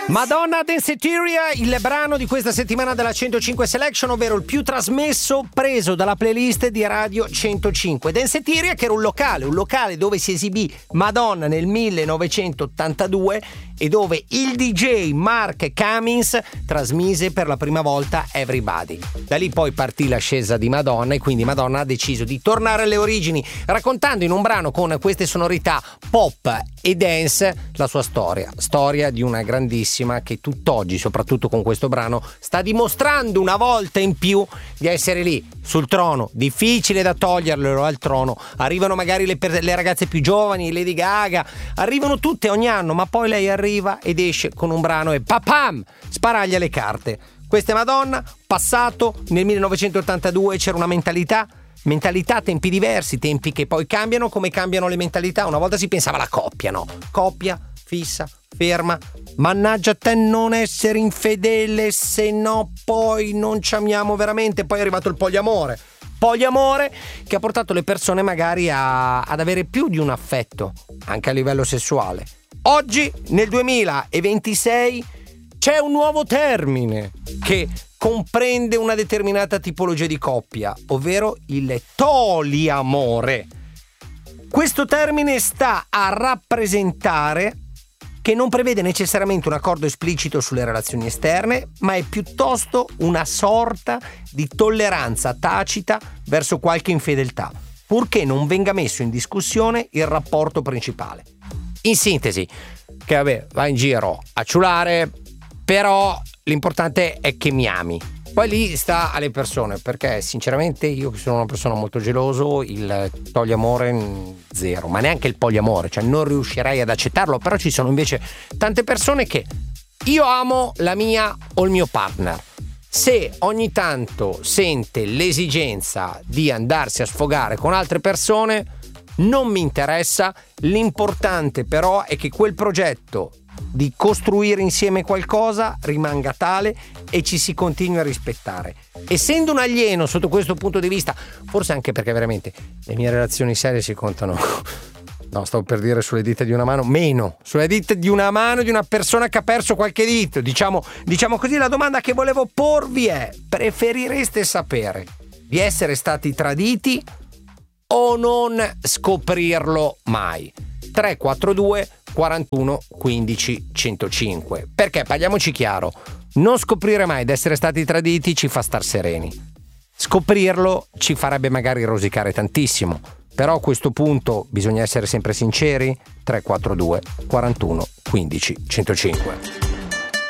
Madonna Danceteria, il brano di questa settimana della 105 Selection, ovvero il più trasmesso preso dalla playlist di Radio 105. Danceteria, che era un locale dove si esibì Madonna nel 1982 e dove il DJ Mark Cummins trasmise per la prima volta Everybody. Da lì poi partì l'ascesa di Madonna e quindi Madonna ha deciso di tornare alle origini, raccontando in un brano con queste sonorità pop e dance la sua storia di una grandissima che tutt'oggi, soprattutto con questo brano, sta dimostrando una volta in più di essere lì sul trono. Difficile da toglierlo al trono, arrivano magari le ragazze più giovani, Lady Gaga, arrivano tutte ogni anno, ma poi lei arriva ed esce con un brano e papam, sparaglia le carte. Questa è Madonna, passato, nel 1982 c'era una mentalità, tempi diversi, tempi che poi cambiano come cambiano le mentalità. Una volta si pensava alla coppia, no? Coppia, fissa, ferma, mannaggia te non essere infedele, se no poi non ci amiamo veramente. Poi è arrivato il poliamore che ha portato le persone magari ad avere più di un affetto, anche a livello sessuale. Oggi, nel 2026, c'è un nuovo termine che comprende una determinata tipologia di coppia, ovvero il poliamore. Questo termine sta a rappresentare che non prevede necessariamente un accordo esplicito sulle relazioni esterne, ma è piuttosto una sorta di tolleranza tacita verso qualche infedeltà, purché non venga messo in discussione il rapporto principale. In sintesi, che vabbè, va in giro a ciulare, però l'importante è che mi ami. Poi lì sta alle persone, perché sinceramente io che sono una persona molto geloso, il togliamore zero, ma neanche il poliamore, cioè non riuscirei ad accettarlo. Però ci sono invece tante persone che io amo la mia o il mio partner. Se ogni tanto sente l'esigenza di andarsi a sfogare con altre persone, non mi interessa. L'importante però è che quel progetto di costruire insieme qualcosa rimanga tale e ci si continui a rispettare. Essendo un alieno sotto questo punto di vista, forse anche perché veramente le mie relazioni serie si contano, no, stavo per dire sulle dita di una mano, meno sulle dita di una mano di una persona che ha perso qualche dito. Diciamo così. La domanda che volevo porvi è: preferireste sapere di essere stati traditi o non scoprirlo mai? 342 41 15 105. Perché, parliamoci chiaro, non scoprire mai di essere stati traditi ci fa star sereni. Scoprirlo ci farebbe magari rosicare tantissimo. Però a questo punto bisogna essere sempre sinceri. 342 41 15 105.